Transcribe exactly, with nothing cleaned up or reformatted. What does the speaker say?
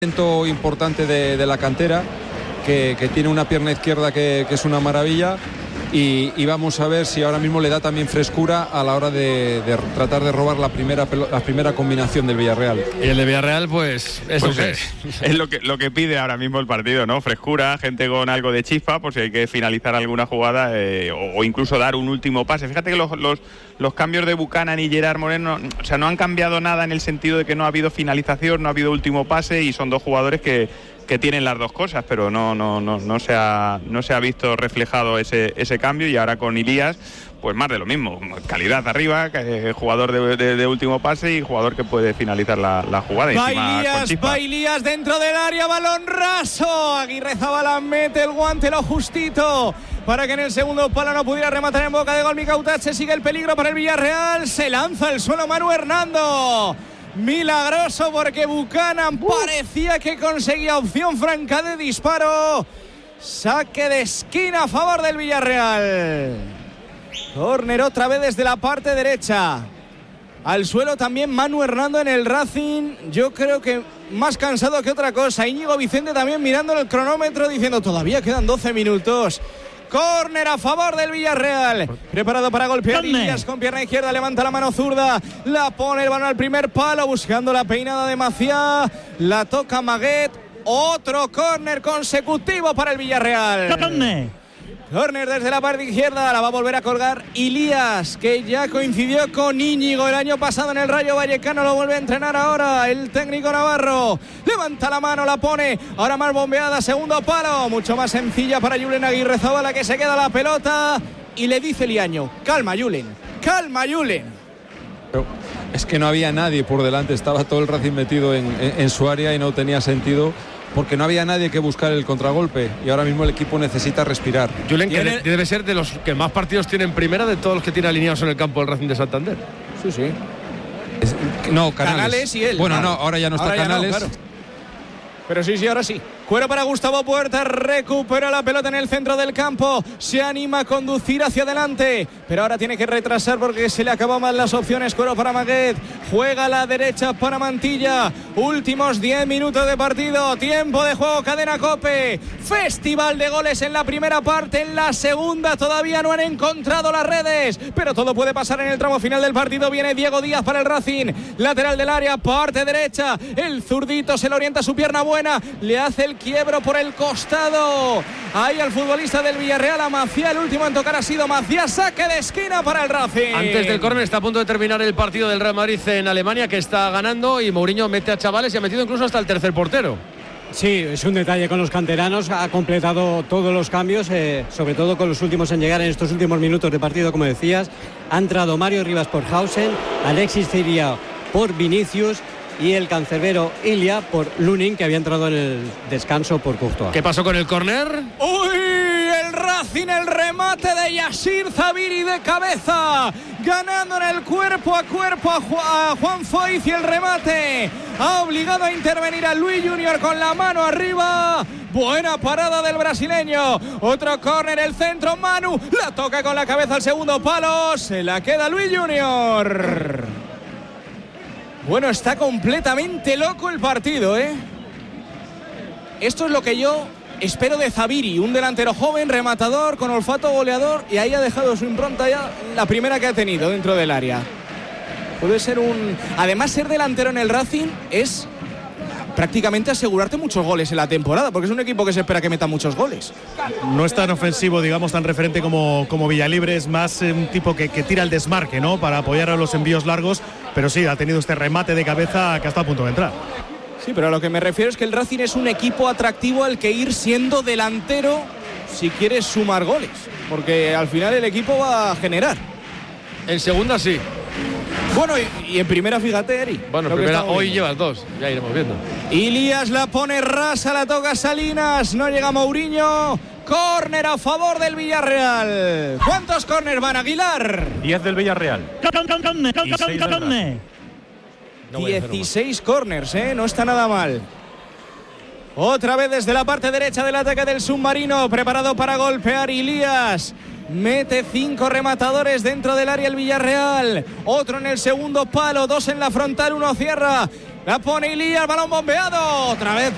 Talento importante de, de la cantera, que, que tiene una pierna izquierda que, que es una maravilla, y, y vamos a ver si ahora mismo le da también frescura a la hora de, de tratar de robar la primera, la primera combinación del Villarreal. Y el de Villarreal, pues, eso pues que es, es. es lo que, lo que pide ahora mismo el partido, ¿no? Frescura, gente con algo de chispa, por si hay que finalizar alguna jugada eh, o, o incluso dar un último pase. Fíjate que los, los, los cambios de Buchanan y Gerard Moreno, o sea, no han cambiado nada en el sentido de que no ha habido finalización, no ha habido último pase, y son dos jugadores que que tienen las dos cosas, pero no no no no se ha no se ha visto reflejado ese ese cambio. Y ahora con Ilías, pues más de lo mismo, calidad arriba, eh, jugador de, de, de último pase y jugador que puede finalizar la, la jugada. Va Ilías, va Ilías dentro del área, balón raso, Aguirrezabala mete el guante lo justito para que en el segundo palo no pudiera rematar en boca de gol Micautache. Sigue el peligro para el Villarreal, se lanza al suelo Manu Hernando. Milagroso, porque Buchanan uh. parecía que conseguía opción franca de disparo. Saque de esquina a favor del Villarreal. Córner otra vez desde la parte derecha. Al suelo también Manu Hernando en el Racing. Yo creo que más cansado que otra cosa. Íñigo Vicente también mirando el cronómetro diciendo todavía quedan doce minutos. Córner a favor del Villarreal. Preparado para golpear Ilías con pierna izquierda. Levanta la mano zurda. La pone el balón al primer palo. Buscando la peinada de Maciá. La toca Maguet. Otro córner consecutivo para el Villarreal. Córner. Córner desde la parte izquierda. La va a volver a colgar Ilías, que ya coincidió con Íñigo el año pasado en el Rayo Vallecano. Lo vuelve a entrenar ahora el técnico navarro. Levanta la mano, la pone. Ahora más bombeada, segundo palo. Mucho más sencilla para Julen Aguirrezabala, que se queda la pelota. Y le dice Liaño: calma, Julen, calma, Julen. Pero es que no había nadie por delante. Estaba todo el Racing metido en, en, en su área y no tenía sentido, porque no había nadie que buscar el contragolpe, y ahora mismo el equipo necesita respirar. Julen, que de, debe ser de los que más partidos tiene en primera de todos los que tiene alineados en el campo del Racing de Santander. Sí, sí. Es, no, Canales. Canales y él. Bueno, claro. no, ahora ya no está ahora Canales. Ya no, claro. Pero sí, sí, ahora sí. Cuero para Gustavo Puerta, recupera la pelota en el centro del campo, se anima a conducir hacia adelante, pero ahora tiene que retrasar porque se le acaban más las opciones. Cuero para Maguet, juega a la derecha para Mantilla. Últimos diez minutos de partido, tiempo de juego, Cadena COPE. Festival de goles en la primera parte, en la segunda todavía no han encontrado las redes, pero todo puede pasar en el tramo final del partido. Viene Diego Díaz para el Racing, lateral del área, parte derecha, el zurdito se le orienta su pierna buena, le hace el quiebro por el costado ahí al futbolista del Villarreal, a Maciá. El último en tocar ha sido Maciá. Saque de esquina para el Racing. Antes del córner está a punto de terminar el partido del Real Madrid en Alemania, que está ganando, y Mourinho mete a chavales y ha metido incluso hasta el tercer portero. Sí, es un detalle con los canteranos. Ha completado todos los cambios, eh, sobre todo con los últimos en llegar en estos últimos minutos de partido, como decías. Ha entrado Mario Rivas por Hausen, Alexis Ciria por Vinicius y el cancerbero Ilia por Lunin, que había entrado en el descanso por Courtois. ¿Qué pasó con el córner? ¡Uy! El Racing, el remate de Yacir Zabiri de cabeza, ganando en el cuerpo a cuerpo a, Ju a Juan Foyth, y el remate ha obligado a intervenir a Luis Junior con la mano arriba. Buena parada del brasileño. Otro córner, el centro, Manu la toca con la cabeza al segundo palo, se la queda Luis Junior. Bueno, está completamente loco el partido, ¿eh? Esto es lo que yo espero de Zabiri, un delantero joven, rematador, con olfato goleador, y ahí ha dejado su impronta ya, la primera que ha tenido dentro del área. Puede ser un... Además, ser delantero en el Racing es prácticamente asegurarte muchos goles en la temporada, porque es un equipo que se espera que meta muchos goles. No es tan ofensivo, digamos, tan referente como, como Villalibre, es más eh, un tipo que, que tira el desmarque, ¿no?, para apoyar a los envíos largos, pero sí, ha tenido este remate de cabeza que está a punto de entrar. Sí, pero a lo que me refiero es que el Racing es un equipo atractivo al que ir siendo delantero si quieres sumar goles, porque al final el equipo va a generar. En segunda sí. Bueno, y, y en primera, fíjate, Eri. Bueno, en primera hoy viendo. Llevas dos, ya iremos viendo. Ilías la pone rasa, la toca Salinas, no llega Mourinho. Córner a favor del Villarreal. ¿Cuántos córners van, Aguilar? diez del Villarreal. Y seis del Racing. dieciséis córners, ¿eh? No está nada mal. Otra vez desde la parte derecha del ataque del submarino, preparado para golpear Ilías. Mete cinco rematadores dentro del área el Villarreal. Otro en el segundo palo, dos en la frontal, uno cierra. La pone Ilías, balón bombeado. Otra vez